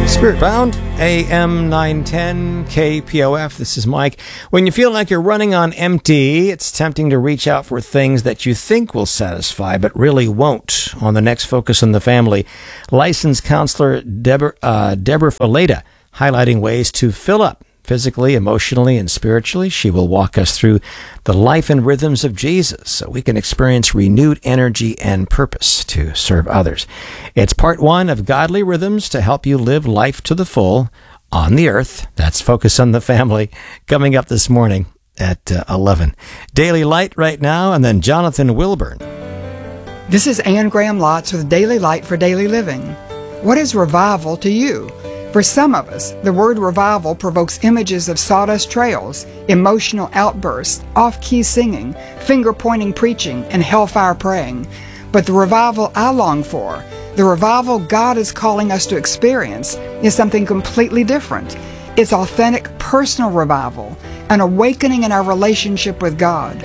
Spiritbound, AM 910 KPOF. This is Mike. When you feel like you're running on empty, it's tempting to reach out for things that you think will satisfy, but really won't. On the next Focus on the Family, licensed counselor Deborah Fileta, highlighting ways to fill up physically, emotionally, and spiritually. She will walk us through the life and rhythms of Jesus so we can experience renewed energy and purpose to serve others. It's part one of Godly Rhythms to help you live life to the full on the earth. That's Focus on the Family, coming up this morning at 11. Daily Light right now, and then Jonathan Wilburn. This is Ann Graham Lotz with Daily Light for Daily Living. What is revival to you? For some of us, the word revival provokes images of sawdust trails, emotional outbursts, off-key singing, finger-pointing preaching, and hellfire praying. But the revival I long for, the revival God is calling us to experience, is something completely different. It's authentic, personal revival, an awakening in our relationship with God.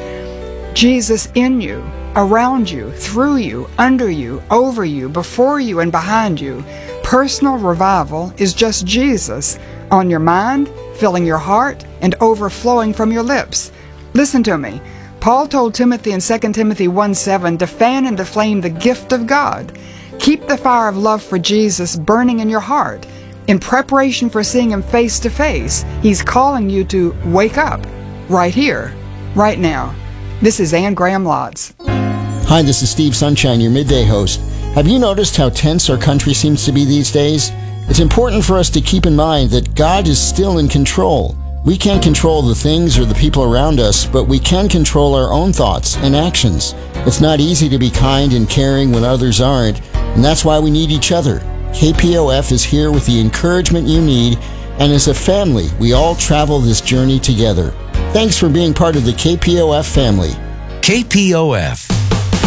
Jesus in you, around you, through you, under you, over you, before you, and behind you. Personal revival is just Jesus on your mind, filling your heart, and overflowing from your lips. Listen to me. Paul told Timothy in 2 Timothy 1:7 to fan into flame the gift of God. Keep the fire of love for Jesus burning in your heart. In preparation for seeing Him face to face, He's calling you to wake up right here, right now. This is Ann Graham Lotz. Hi, this is Steve Sunshine, your midday host. Have you noticed how tense our country seems to be these days? It's important for us to keep in mind that God is still in control. We can't control the things or the people around us, but we can control our own thoughts and actions. It's not easy to be kind and caring when others aren't, and that's why we need each other. KPOF is here with the encouragement you need, and as a family, we all travel this journey together. Thanks for being part of the KPOF family. KPOF.